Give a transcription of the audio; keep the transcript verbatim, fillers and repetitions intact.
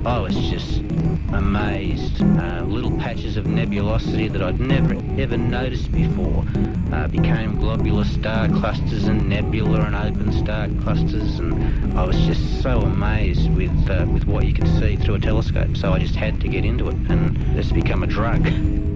I was just amazed. Uh, little patches of nebulosity that I'd never ever noticed before uh, became globular star clusters and nebula and open star clusters, and I was just so amazed with uh, with what you could see through a telescope. So I just had to get into it, and it's become a drug.